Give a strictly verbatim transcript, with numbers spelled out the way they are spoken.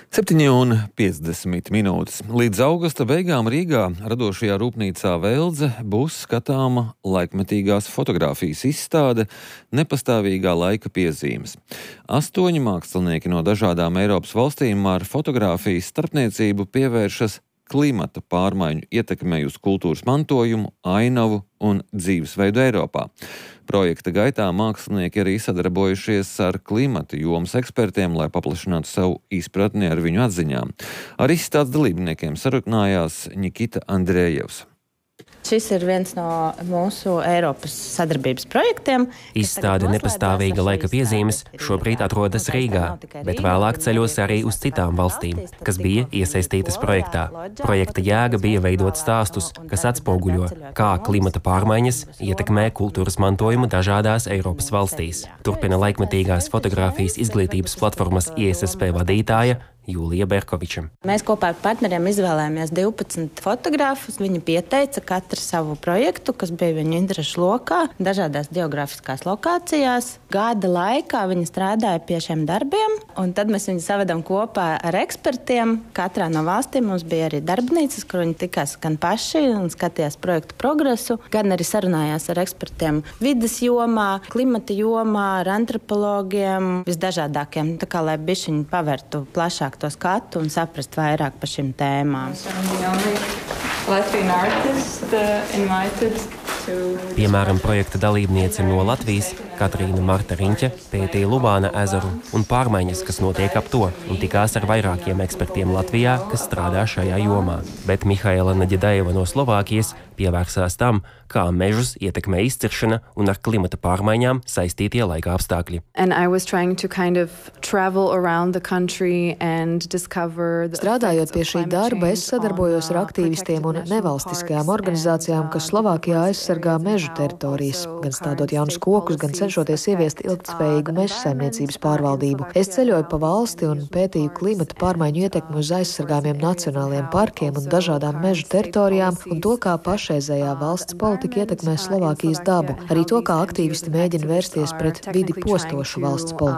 septiņi un piecdesmit minūtes. Līdz augusta beigām Rīgā radošajā rūpnīcā Veldze būs skatāma laikmetīgās fotogrāfijas izstāde nepastāvīgā laika piezīmes. Astoņi mākslinieki no dažādām Eiropas valstīm ar fotogrāfijas starpniecību pievēršas klimata pārmaiņu ietekmei uz kultūras mantojumu, ainavu un dzīvesveidu Eiropā. Projekta gaitā mākslinieki arī sadarbojušies ar klimata jomas ekspertiem, lai paplašinātu savu izpratni ar viņu atziņām. Ar izstādes dalībniekiem sarunājās Nikita Andrejevs. Šis ir viens no mūsu Eiropas sadarbības projektiem. Izstāde nepastāvīga laika piezīmes šobrīd atrodas Rīgā, bet vēlāk ceļos arī uz citām valstīm, kas bija iesaistītas projektā. Projekta jēga bija veidot stāstus, kas atspoguļo, kā klimata pārmaiņas ietekmē kultūras mantojumu dažādās Eiropas valstīs. Turpina laikmetīgās fotogrāfijas izglītības platformas I S S P vadītāja Jūlija Berkoviča. Mēs kopā ar partneriem izvēlējāmies divpadsmit fotogrāfus. Viņi pieteica katru savu projektu, kas bija viņu interešu lokā, dažādās geogrāfiskās lokācijās. Gada laikā viņi strādāja pie šiem darbiem, un tad mēs viņus savedam kopā ar ekspertiem. Katrā no valstīm mums bija arī darbnīcas, kur viņi tikās gan paši un skatījās projektu progresu, gan arī sarunājās ar ekspertiem vides jomā, klimata jomā, ar antropologiem, visdažādākiem, tā kā lai bišķiņi pavērtu plašāk to skatu un saprast vairāk par šīm tēmām. Piemēram, projekta dalībniece no Latvijas, Katrīna Marta Riņķa, pētīja Lubāna ezeru un pārmaiņas, kas notiek ap to, un tikās ar vairākiem ekspertiem Latvijā, kas strādā šajā jomā. Bet Mihaela Naģedajeva no Slovākijas pievērsās tam, kā mežus ietekmē izciršana un ar klimata pārmaiņām saistītie laika apstākļi. Kind of Strādājot pie šī darba, es sadarbojos ar aktīvistiem un nevalstiskajām organizācijām, kas Slovākijā aizsargā mežu teritorijas, gan stādot jaunus kokus, gan cenšoties ieviest ilgtspējīgu meža saimniecības pārvaldību. Es ceļoju pa valsti un pētīju klimata pārmaiņu ietekmi uz aizsargājumiem nacionāliem parkiem un dažādām mežu teritorijām un to, kā pašreizējā valsts politika ietekmē Slovākijas dabu, arī to, kā aktīvisti mēģina vērsties pret vidi postošu valsts politiku.